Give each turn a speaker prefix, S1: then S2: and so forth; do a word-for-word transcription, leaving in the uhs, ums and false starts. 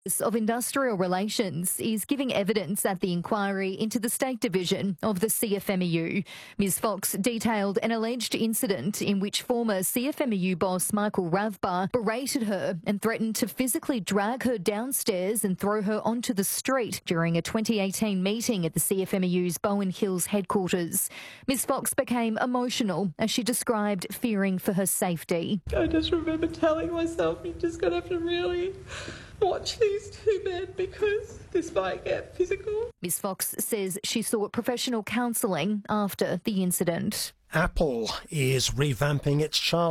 S1: of Industrial Relations is giving evidence at the inquiry into the State Division of the C F M E U. Ms Fox detailed an alleged incident in which former C F M E U boss Michael Ravbar berated her and threatened to physically drag her downstairs and throw her onto the street during a twenty eighteen meeting at the C F M E U's Bowen Hills headquarters. Ms Fox became emotional as she described fearing for her safety.
S2: I just remember telling myself, you're just going to have to really watch these two men because this might get physical.
S1: Ms Fox says she sought professional counselling after the incident.
S3: Apple is revamping its child